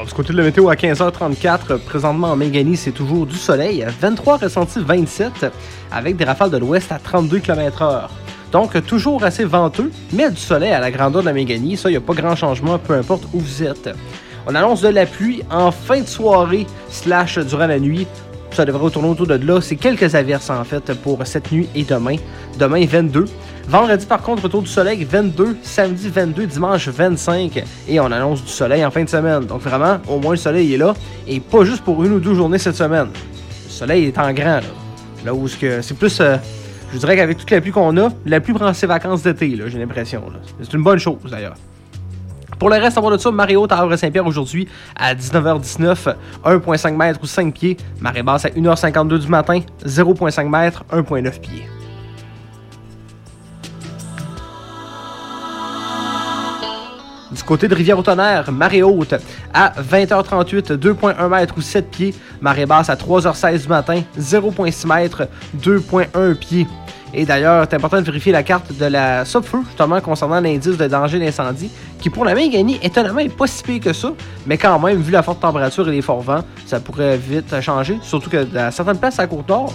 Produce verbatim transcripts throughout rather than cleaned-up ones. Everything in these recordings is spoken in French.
Du côté de la météo à quinze heures trente-quatre, présentement en Mingani, c'est toujours du soleil. vingt-trois ressenti vingt-sept, avec des rafales de l'ouest à trente-deux kilomètres heure. Donc, toujours assez venteux, mais du soleil à la grandeur de la Mingani. Ça, il n'y a pas grand changement, peu importe où vous êtes. On annonce de la pluie en fin de soirée slash durant la nuit. Ça devrait retourner autour de là. C'est quelques averses, en fait, pour cette nuit et demain. Demain, vingt-deux. Vendredi, par contre, retour du soleil, vingt-deux. Samedi, vingt-deux. Dimanche, vingt-cinq. Et on annonce du soleil en fin de semaine. Donc, vraiment, au moins, le soleil est là. Et pas juste pour une ou deux journées cette semaine. Le soleil est en grand, là. Là où c'est plus... Euh, je dirais qu'avec toute la pluie qu'on a, la pluie prend ses vacances d'été, là, j'ai l'impression. Là. C'est une bonne chose, d'ailleurs. Pour le reste, à part de ça, marée haute à Havre-Saint-Pierre aujourd'hui à dix-neuf heures dix-neuf, un virgule cinq mètres ou cinq pieds. Marée basse à une heure cinquante-deux du matin, zéro virgule cinq mètres, un virgule neuf pieds. Du côté de Rivière-au-Tonnerre, marée haute à vingt heures trente-huit, deux virgule un mètres ou sept pieds. Marée basse à trois heures seize du matin, zéro virgule six mètres, deux virgule un pieds. Et d'ailleurs, c'est important de vérifier la carte de la SOPFEU, justement concernant l'indice de danger d'incendie, qui pour la Mingani, étonnamment, n'est pas si pire que ça, mais quand même, vu la forte température et les forts vents, ça pourrait vite changer, surtout que dans certaines places à Côte-Nord,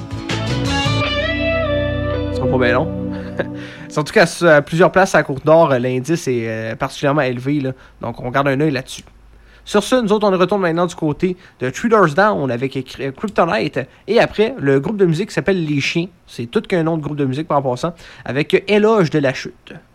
ce sera pas bien long. Surtout qu'à plusieurs places à Côte-Nord, l'indice est euh, particulièrement élevé, là, donc on garde un œil là-dessus. Sur ce, nous autres, on retourne maintenant du côté de Three Doors Down avec Kryptonite. Et après, le groupe de musique s'appelle Les Chiens. C'est tout qu'un nom de groupe de musique, par en passant, avec Éloge de la chute.